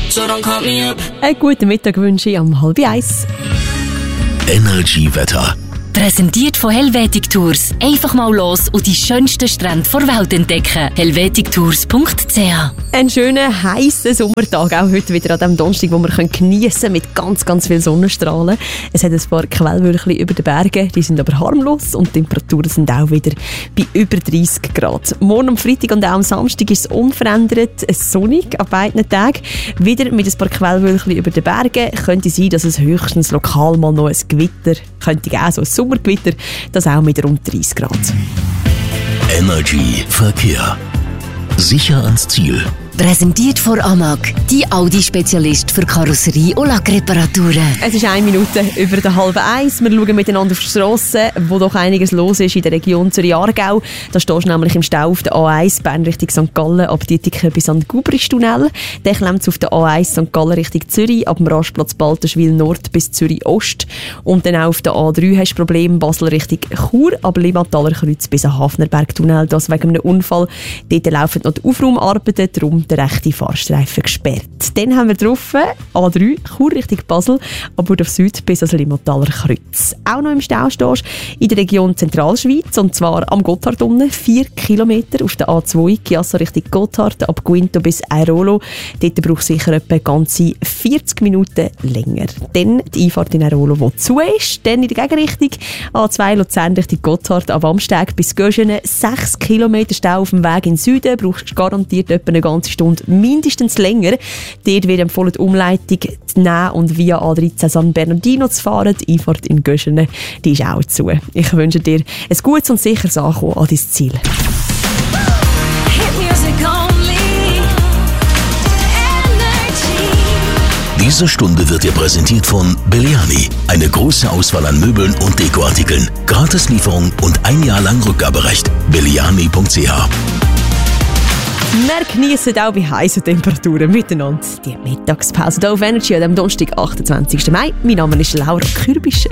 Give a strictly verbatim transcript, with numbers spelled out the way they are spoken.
so don't call me up. Einen guten Mittag wünsche ich am halb eins. Energy Wetter. Präsentiert von Helvetic Tours. Einfach mal los und die schönsten Strände der Welt entdecken. helvetic tours punkt c h. Ein schöner, heißer Sommertag, auch heute wieder an diesem Donnerstag, wo wir geniessen können mit ganz, ganz viel Sonnenstrahlen. Es hat ein paar Quellwölkchen über den Bergen, die sind aber harmlos und die Temperaturen sind auch wieder bei über dreißig Grad. Morgen am Freitag und auch am Samstag ist es unverändert sonnig an beiden Tagen. Wieder mit ein paar Quellwölkchen über den Bergen. Könnte sein, dass es höchstens lokal mal noch ein Gewitter könnte geben, so ein Sommergewitter, das auch mit rund dreißig Grad. Energy Verkehr. Sicher ans Ziel. Präsentiert von Amag, die Audi-Spezialist für Karosserie- und Lackreparaturen. Es ist eine Minute über der halben eins. Wir schauen miteinander auf die Strasse, wo doch einiges los ist in der Region Zürich-Aargau. Da stehst du nämlich im Stau auf der A eins, Bern Richtung Sankt Gallen, ab Dietiken bis an den Gubristunnel. Dann klemmt es auf der A eins Sankt Gallen Richtung Zürich, ab dem Rastplatz Balterschwil Nord bis Zürich Ost. Und dann auch auf der A drei hast du Problem, Basel Richtung Chur, ab Limataler Kreuz bis an Hafnerbergtunnel. Das wegen einem Unfall. Dort laufen noch die Aufraumarbeiten, darum der rechte Fahrstreifen gesperrt. Dann haben wir drauf A drei, Chur Richtung Basel, aber auf Süd bis ans Limataler Kreuz. Auch noch im Stau stehst in der Region Zentralschweiz, und zwar am Gotthard unten, vier Kilometer auf der A zwei, Chiasso Richtung Gotthard, ab Guinto bis Airolo. Dort braucht es sicher etwa ganze vierzig Minuten länger. Dann die Einfahrt in Airolo, die zu ist. Dann in der Gegenrichtung A zwei Luzern Richtung Gotthard, ab Amsteg bis Göschene, sechs Kilometer Stau auf dem Weg in den Süden, brauchst garantiert etwa eine ganze Stunde mindestens länger. Dort wird empfohlen, die Umleitung zu nehmen und via A dreizehn San Bernardino zu fahren. Die Einfahrt in Göschene, die ist auch zu. Ich wünsche dir ein gutes und sicheres Ankommen an dein Ziel. Diese Stunde wird dir präsentiert von Belliani. Eine große Auswahl an Möbeln und Dekoartikeln. Gratislieferung und ein Jahr lang Rückgaberecht. belliani punkt c h. Wir geniessen auch bei heißen Temperaturen miteinander die Mittagspause hier auf Energy an diesem Donnerstag, achtundzwanzigsten Mai. Mein Name ist Laura Kürbisch.